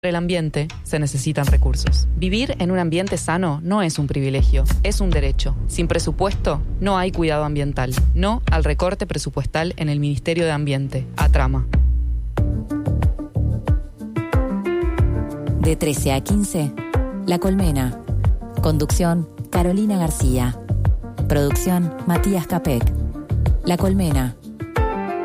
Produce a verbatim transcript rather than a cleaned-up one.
el ambiente se necesitan recursos. Vivir en un ambiente sano no es un privilegio, es un derecho. Sin presupuesto no hay cuidado ambiental. No al recorte presupuestal en el Ministerio de Ambiente. ATRAMA. De trece a quince, La Colmena. Conducción, Carolina García. Producción, Matías Capek. La Colmena.